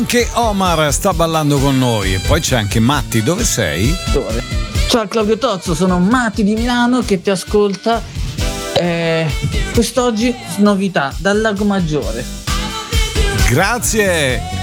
Anche Omar sta ballando con noi. E poi c'è anche Matti, dove sei? Ciao Claudio Tozzo, sono Matti di Milano che ti ascolta. Quest'oggi novità dal Lago Maggiore. Grazie.